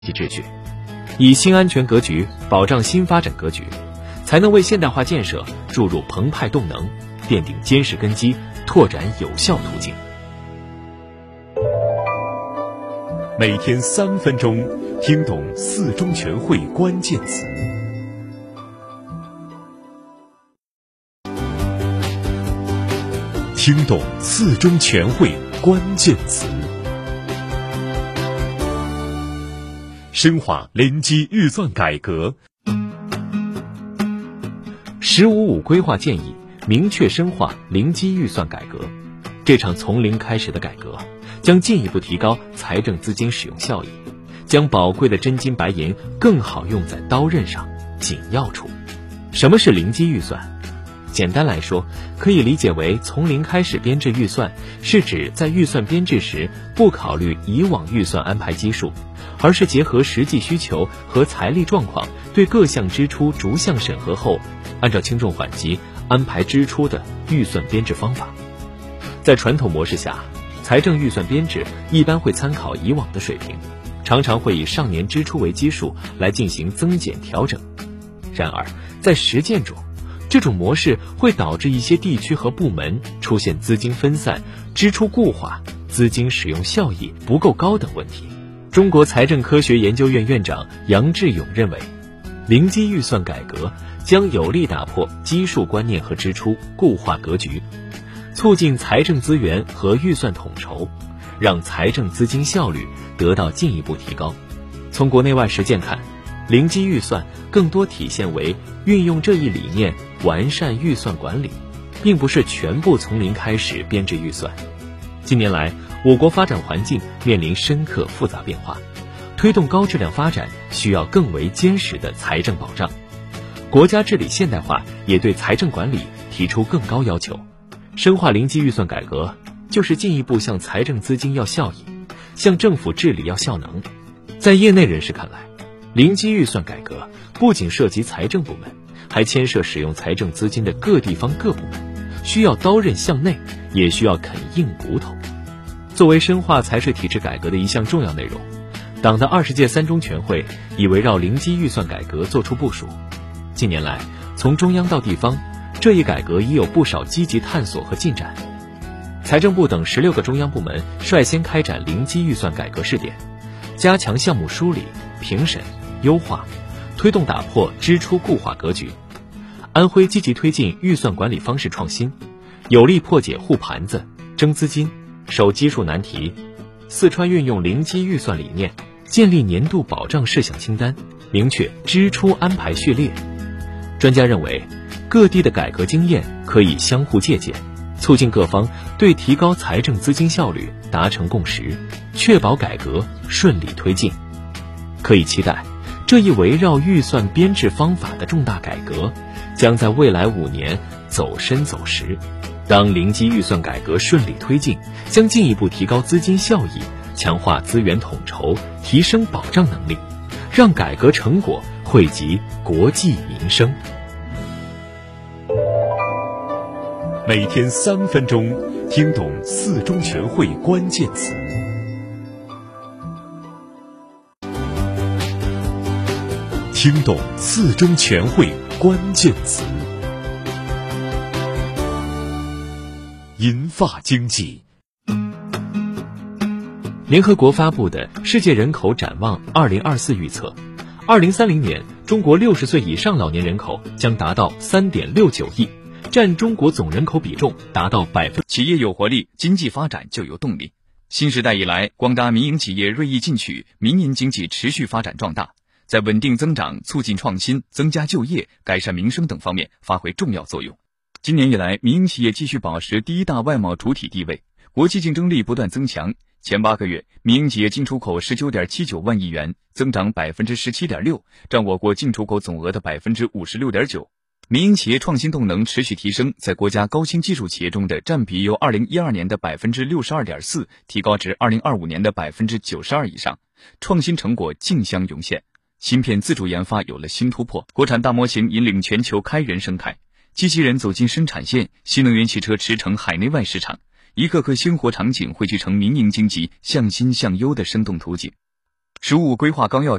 秩序，以新安全格局保障新发展格局，才能为现代化建设注入澎湃动能，奠定坚实根基，拓展有效途径。 每天3分钟，听懂4中全会关键词。听懂4中全会关键词。深化零基预算改革。 “15+5”规划建议明确深化零基预算改革。这场从零开始的改革，将进一步提高财政资金使用效益，将宝贵的真金白银更好用在刀刃上、紧要处。什么是零基预算？简单来说，可以理解为从零开始编制预算，是指在预算编制时不考虑以往预算安排基数，而是结合实际需求和财力状况，对各项支出逐项审核后，按照轻重缓急安排支出的预算编制方法。在传统模式下，财政预算编制一般会参考以往的水平，常常会以上年支出为基数来进行增减调整。然而，在实践中，这种模式会导致一些地区和部门出现资金分散、支出固化、资金使用效益不够高等问题。中国财政科学研究院院长杨志勇认为，零基预算改革将有力打破基数观念和支出固化格局，促进财政资源和预算统筹，让财政资金效率得到进一步提高。从国内外实践看，零基预算更多体现为运用这一理念完善预算管理，并不是全部从零开始编制预算。近年来，我国发展环境面临深刻复杂变化，推动高质量发展需要更为坚实的财政保障。国家治理现代化也对财政管理提出更高要求。深化零基预算改革，就是进一步向财政资金要效益，向政府治理要效能。在业内人士看来，零基预算改革不仅涉及财政部门，还牵涉使用财政资金的各地方各部门，需要刀刃向内，也需要啃硬骨头。作为深化财税体制改革的一项重要内容，党的20届3中全会已围绕零基预算改革作出部署。近年来，从中央到地方，这一改革已有不少积极探索和进展。财政部等16个中央部门率先开展零基预算改革试点，加强项目梳理、评审、优化，推动打破支出固化格局。安徽积极推进预算管理方式创新，有力破解护盘子、争资金、守基数难题。四川运用零基预算理念，建立年度保障事项清单，明确支出安排序列。专家认为，各地的改革经验可以相互借鉴，促进各方对提高财政资金效率达成共识，确保改革顺利推进。可以期待，这一围绕预算编制方法的重大改革，将在未来5年走深走实。当零基预算改革顺利推进，将进一步提高资金效益，强化资源统筹，提升保障能力，让改革成果惠及国计民生。 每天3分钟，听懂4中全会关键词。听懂4中全会关键词。银发经济。 联合国发布的《世界人口展望2024》预测，2030年中国60岁以上老年人口将达到3.69亿，占中国总人口比重达到企业有活力，经济发展就有动力。新时代以来，广大民营企业锐意进取，民营经济持续发展壮大，在稳定增长、促进创新、增加就业、改善民生等方面发挥重要作用。今年以来，民营企业继续保持第一大外贸主体地位，国际竞争力不断增强。前8个月，民营企业进出口 19.79 万亿元，增长 17.6%， 占我国进出口总额的 56.9%。民营企业创新动能持续提升，在国家高新技术企业中的占比由2012年的 62.4% 提高至2025年的 92% 以上，创新成果竞相涌现，芯片自主研发有了新突破，国产大模型引领全球开源生态，机器人走进生产线，新能源汽车驰骋海内外市场，一个个鲜活场景汇聚成民营经济向新向优的生动图景。 “十五五”规划纲要